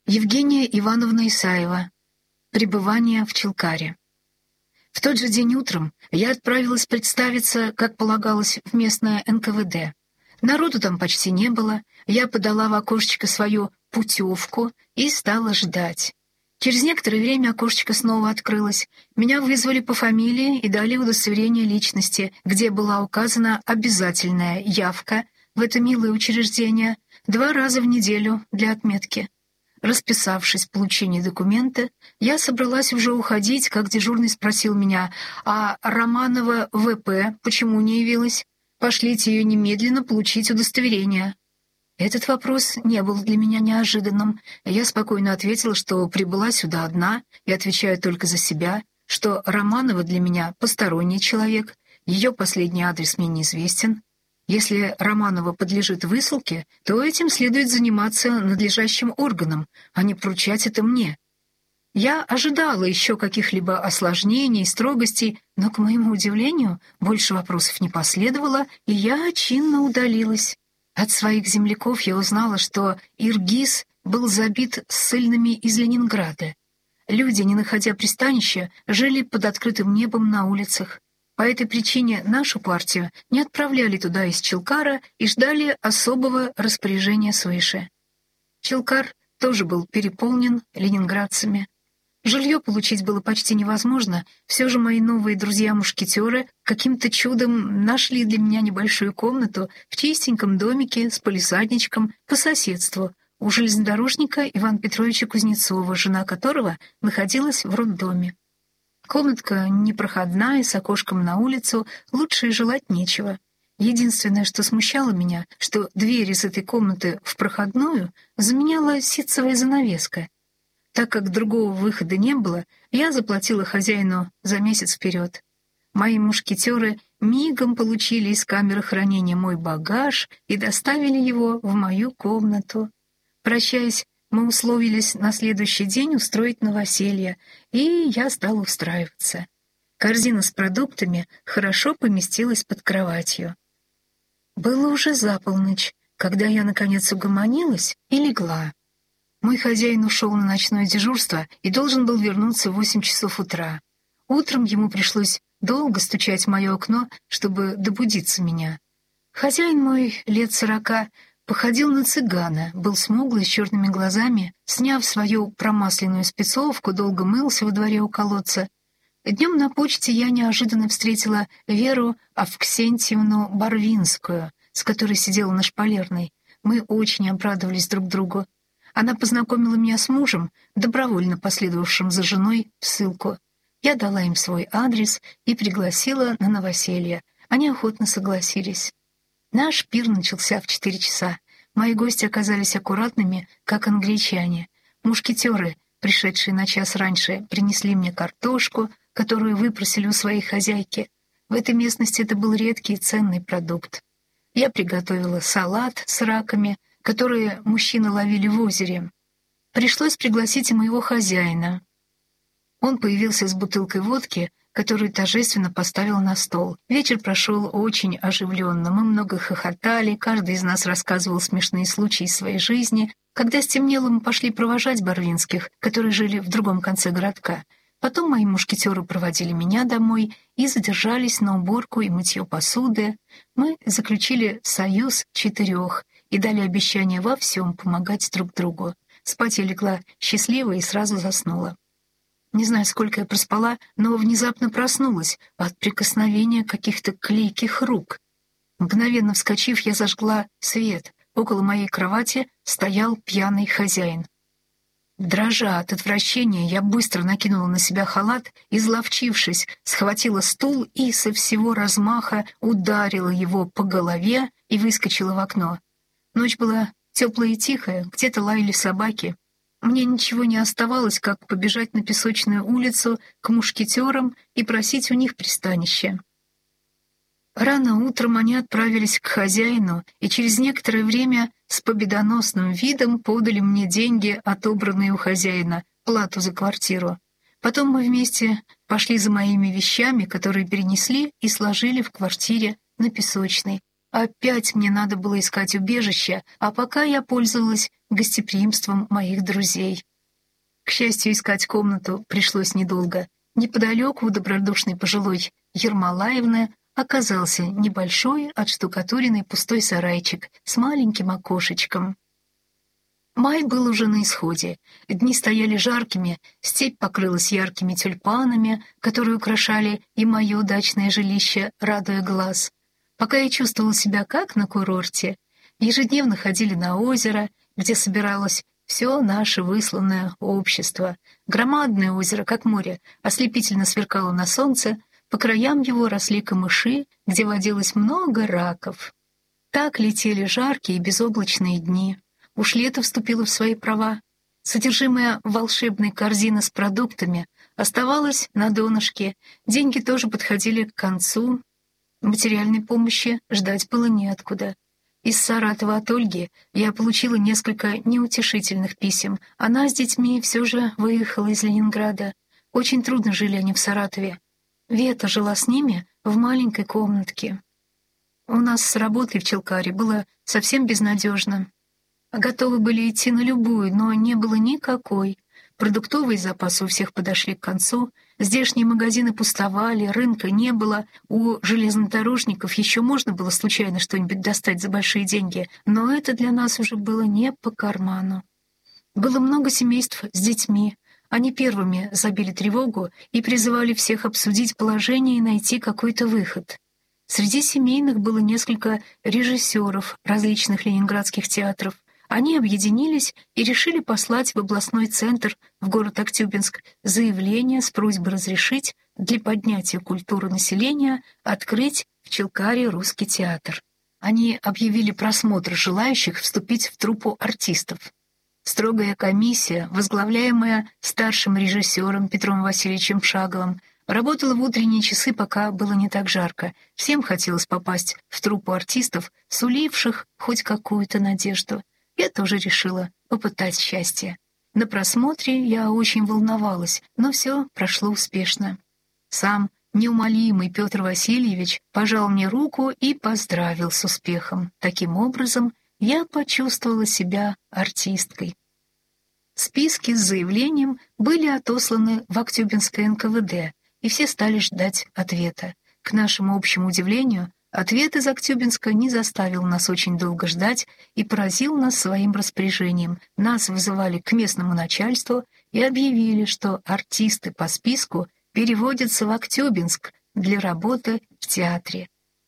Евгения Ивановна Исаева. Пребывание в Чилкаре. В тот же день утром я отправилась представиться, как полагалось, в местное НКВД. Народу там почти не было, я подала в окошечко свою путевку и стала ждать. Через некоторое время окошечко снова открылось. Меня вызвали по фамилии и дали удостоверение личности, где была указана обязательная явка в это милое учреждение 2 раза в неделю для отметки. Расписавшись в получении документа, я собралась уже уходить, как дежурный спросил меня: «А Романова ВП почему не явилась? Пошлите ее немедленно получить удостоверение». Этот вопрос не был для меня неожиданным. Я спокойно ответила, что прибыла сюда одна и отвечаю только за себя, что Романова для меня посторонний человек, ее последний адрес мне неизвестен. Если Романова подлежит высылке, то этим следует заниматься надлежащим органам, а не поручать это мне. Я ожидала еще каких-либо осложнений, строгостей, но, к моему удивлению, больше вопросов не последовало, и я чинно удалилась. От своих земляков я узнала, что Иргиз был забит ссыльными из Ленинграда. Люди, не находя пристанища, жили под открытым небом на улицах. По этой причине нашу партию не отправляли туда из Чилкара и ждали особого распоряжения свыше. Чилкар тоже был переполнен ленинградцами. Жилье получить было почти невозможно, все же мои новые друзья-мушкетеры каким-то чудом нашли для меня небольшую комнату в чистеньком домике с палисадничком по соседству у железнодорожника Ивана Петровича Кузнецова, жена которого находилась в роддоме. Комнатка непроходная, с окошком на улицу, лучше и желать нечего. Единственное, что смущало меня, что дверь из этой комнаты в проходную заменяла ситцевая занавеска. Так как другого выхода не было, я заплатила хозяину за месяц вперед. Мои мушкетеры мигом получили из камеры хранения мой багаж и доставили его в мою комнату. Прощаясь, мы условились на следующий день устроить новоселье, и я стала устраиваться. Корзина с продуктами хорошо поместилась под кроватью. Было уже за полночь, когда я, наконец, угомонилась и легла. Мой хозяин ушел на ночное дежурство и должен был вернуться в 8 часов утра. Утром ему пришлось долго стучать в мое окно, чтобы добудиться меня. Хозяин мой, лет 40, походил на цыгана, был смуглый, с черными глазами, сняв свою промасленную спецовку, долго мылся во дворе у колодца. Днем на почте я неожиданно встретила Веру Авксентьевну Барвинскую, с которой сидела на Шпалерной. Мы очень обрадовались друг другу. Она познакомила меня с мужем, добровольно последовавшим за женой в ссылку. Я дала им свой адрес и пригласила на новоселье. Они охотно согласились. Наш пир начался в 4 часа. Мои гости оказались аккуратными, как англичане. Мушкетеры, пришедшие на час раньше, принесли мне картошку, которую выпросили у своей хозяйки. В этой местности это был редкий и ценный продукт. Я приготовила салат с раками, которые мужчины ловили в озере. Пришлось пригласить и моего хозяина. Он появился с бутылкой водки, которую торжественно поставил на стол. Вечер прошел очень оживленно, мы много хохотали, каждый из нас рассказывал смешные случаи из своей жизни. Когда стемнело, мы пошли провожать Барвинских, которые жили в другом конце городка. Потом мои мушкетеры проводили меня домой и задержались на уборку и мытье посуды. Мы заключили союз 4 и дали обещание во всем помогать друг другу. Спать я легла счастливо и сразу заснула. Не знаю, сколько я проспала, но внезапно проснулась от прикосновения каких-то клейких рук. Мгновенно вскочив, я зажгла свет. Около моей кровати стоял пьяный хозяин. Дрожа от отвращения, я быстро накинула на себя халат, изловчившись, схватила стул и со всего размаха ударила его по голове и выскочила в окно. Ночь была теплая и тихая, где-то лаяли собаки. Мне ничего не оставалось, как побежать на Песочную улицу к мушкетерам и просить у них пристанище. Рано утром они отправились к хозяину и через некоторое время с победоносным видом подали мне деньги, отобранные у хозяина, плату за квартиру. Потом мы вместе пошли за моими вещами, которые перенесли и сложили в квартире на Песочной. Опять мне надо было искать убежище, а пока я пользовалась гостеприимством моих друзей. К счастью, искать комнату пришлось недолго. Неподалеку у добродушной пожилой Ермолаевны оказался небольшой отштукатуренный пустой сарайчик с маленьким окошечком. Май был уже на исходе. Дни стояли жаркими, степь покрылась яркими тюльпанами, которые украшали и мое дачное жилище, радуя глаз. Пока я чувствовала себя как на курорте, ежедневно ходили на озеро, где собиралось все наше высланное общество. Громадное озеро, как море, ослепительно сверкало на солнце, по краям его росли камыши, где водилось много раков. Так летели жаркие и безоблачные дни. Уж лето вступило в свои права. Содержимое волшебной корзины с продуктами оставалось на донышке, деньги тоже подходили к концу. Материальной помощи ждать было неоткуда. Из Саратова от Ольги я получила несколько неутешительных писем. Она с детьми все же выехала из Ленинграда. Очень трудно жили они в Саратове. Вета жила с ними в маленькой комнатке. У нас с работой в Челкаре было совсем безнадежно. Готовы были идти на любую, но не было никакой. Продуктовые запасы у всех подошли к концу, здешние магазины пустовали, рынка не было, у железнодорожников еще можно было случайно что-нибудь достать за большие деньги, но это для нас уже было не по карману. Было много семейств с детьми. Они первыми забили тревогу и призывали всех обсудить положение и найти какой-то выход. Среди семейных было несколько режиссеров различных ленинградских театров. Они объединились и решили послать в областной центр, в город Актюбинск, заявление с просьбой разрешить для поднятия культуры населения открыть в Челкаре русский театр. Они объявили просмотр желающих вступить в труппу артистов. Строгая комиссия, возглавляемая старшим режиссером Петром Васильевичем Шаговым, работала в утренние часы, пока было не так жарко. Всем хотелось попасть в труппу артистов, суливших хоть какую-то надежду. Я тоже решила попытать счастье. На просмотре я очень волновалась, но все прошло успешно. Сам неумолимый Петр Васильевич пожал мне руку и поздравил с успехом. Таким образом, я почувствовала себя артисткой. Списки с заявлением были отосланы в Актюбинское НКВД, и все стали ждать ответа. К нашему общему удивлению, ответ из Актюбинска не заставил нас очень долго ждать и поразил нас своим распоряжением. Нас вызывали к местному начальству и объявили, что артисты по списку переводятся в Актюбинск для работы в театре.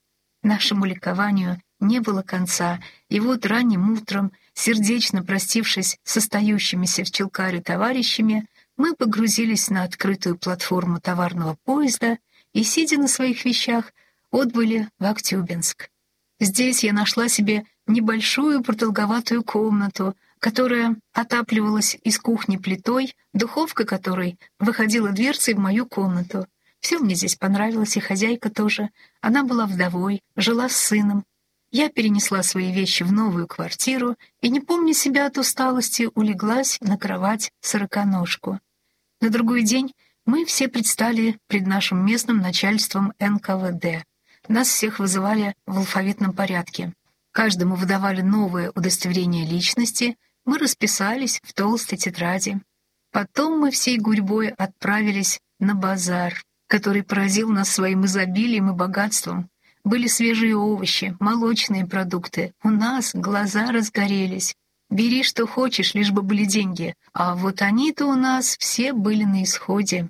Нашему ликованию не было конца, и вот ранним утром, сердечно простившись с остающимися в Челкаре товарищами, мы погрузились на открытую платформу товарного поезда и, сидя на своих вещах, отбыли в Актюбинск. Здесь я нашла себе небольшую продолговатую комнату, которая отапливалась из кухни плитой, духовка которой выходила дверцей в мою комнату. Все мне здесь понравилось, и хозяйка тоже. Она была вдовой, жила с сыном. Я перенесла свои вещи в новую квартиру и, не помня себя от усталости, улеглась на кровать-сороконожку. На другой день мы все предстали пред нашим местным начальством НКВД. Нас всех вызывали в алфавитном порядке. Каждому выдавали новое удостоверение личности, мы расписались в толстой тетради. Потом мы всей гурьбой отправились на базар, который поразил нас своим изобилием и богатством. Были свежие овощи, молочные продукты. У нас глаза разгорелись. Бери, что хочешь, лишь бы были деньги. А вот они-то у нас все были на исходе.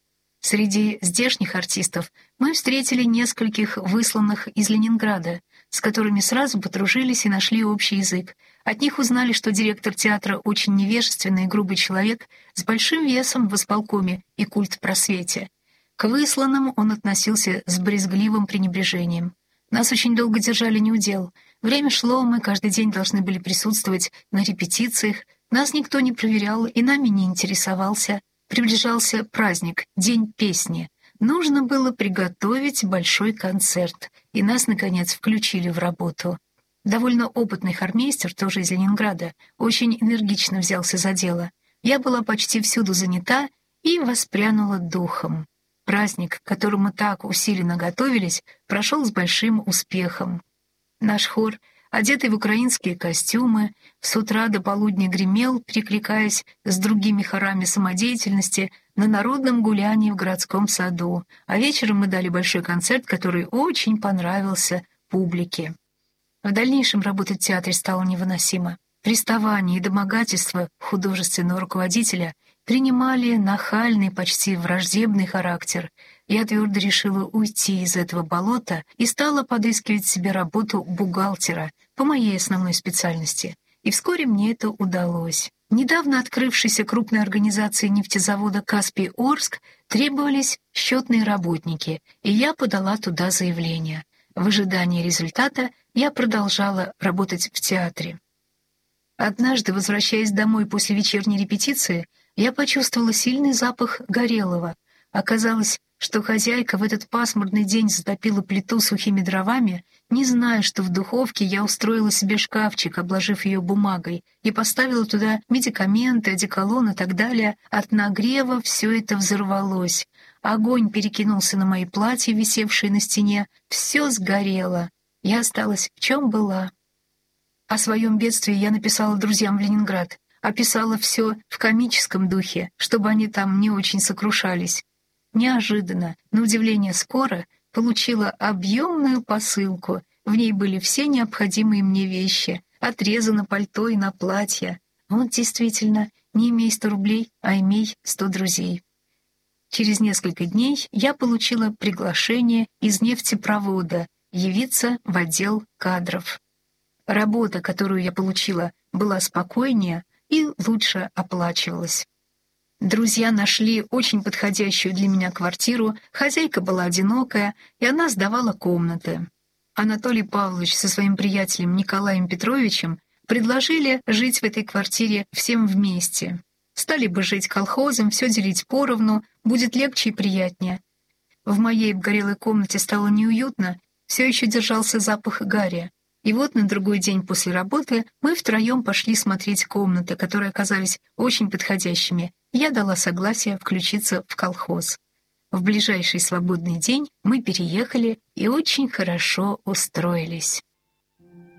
Среди здешних артистов мы встретили нескольких высланных из Ленинграда, с которыми сразу подружились и нашли общий язык. От них узнали, что директор театра очень невежественный и грубый человек с большим весом в исполкоме и культпросвете. К высланным он относился с брезгливым пренебрежением. Нас очень долго держали неудел. Время шло, мы каждый день должны были присутствовать на репетициях, нас никто не проверял и нами не интересовался. Приближался праздник, День песни. Нужно было приготовить большой концерт, и нас, наконец, включили в работу. Довольно опытный хормейстер, тоже из Ленинграда, очень энергично взялся за дело. Я была почти всюду занята и воспрянула духом. Праздник, к которому так усиленно готовились, прошел с большим успехом. Наш хор одетый в украинские костюмы, с утра до полудня гремел, перекликаясь с другими хорами самодеятельности, на народном гулянии в городском саду, а вечером мы дали большой концерт, который очень понравился публике. В дальнейшем работать в театре стало невыносимо. Приставания и домогательства художественного руководителя принимали нахальный, почти враждебный характер. Я твердо решила уйти из этого болота и стала подыскивать себе работу бухгалтера по моей основной специальности. И вскоре мне это удалось. Недавно открывшейся крупной организации нефтезавода «Каспий-Орск» требовались счетные работники, и я подала туда заявление. В ожидании результата я продолжала работать в театре. Однажды, возвращаясь домой после вечерней репетиции, я почувствовала сильный запах горелого. Оказалось, что хозяйка в этот пасмурный день затопила плиту сухими дровами, не зная, что в духовке я устроила себе шкафчик, обложив ее бумагой, и поставила туда медикаменты, одеколон и так далее. От нагрева все это взорвалось. Огонь перекинулся на мои платья, висевшие на стене. Все сгорело. Я осталась в чем была. О своем бедствии я написала друзьям в Ленинград. Описала все в комическом духе, чтобы они там не очень сокрушались. Неожиданно, на удивление скоро, получила объемную посылку. В ней были все необходимые мне вещи, отрезы на пальто и на платье. Вот действительно, не имей 100 рублей, а имей 100 друзей. Через несколько дней я получила приглашение из нефтепровода явиться в отдел кадров. Работа, которую я получила, была спокойнее и лучше оплачивалась. Друзья нашли очень подходящую для меня квартиру, хозяйка была одинокая, и она сдавала комнаты. Анатолий Павлович со своим приятелем Николаем Петровичем предложили жить в этой квартире всем вместе. Стали бы жить колхозом, все делить поровну, будет легче и приятнее. В моей обгорелой комнате стало неуютно, все еще держался запах гари. И вот на другой день после работы мы втроем пошли смотреть комнаты, которые оказались очень подходящими. Я дала согласие включиться в колхоз. В ближайший свободный день мы переехали и очень хорошо устроились.